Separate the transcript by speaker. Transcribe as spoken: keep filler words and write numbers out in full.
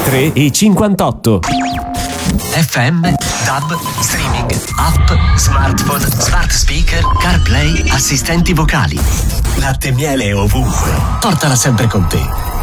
Speaker 1: tre e cinquantotto.
Speaker 2: F M, DAB, streaming, app, smartphone, smart speaker, CarPlay, assistenti vocali. Latte e miele ovunque. Portala sempre con te.